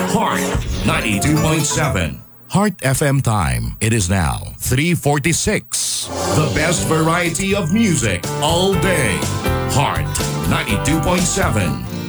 Heart 92.7. Heart FM time. It is now 3:46. The best variety of music all day. Heart 92.7.